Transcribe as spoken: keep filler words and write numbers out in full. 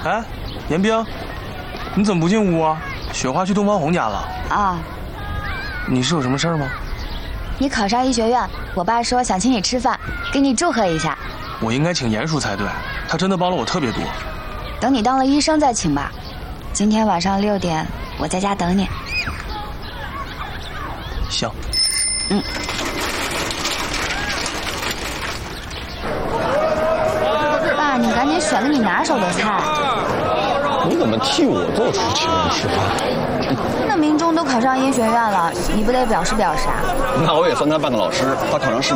哎，严冰，你怎么不进屋啊？雪花去东方红家了。 啊， 你是有什么事儿吗？ 你考上医学院，我爸说想请你吃饭，给你祝贺一下。 我应该请严叔才对，他真的帮了我特别多。 等你当了医生再请吧。今天晚上六点，我在家等你。 行。 嗯。爸，你赶紧选个你拿手的菜。 你怎么替我做主请人吃饭？ 那明中都考上医学院了，你不得表示表示啊？ 那我也算他半个老师，他考上师。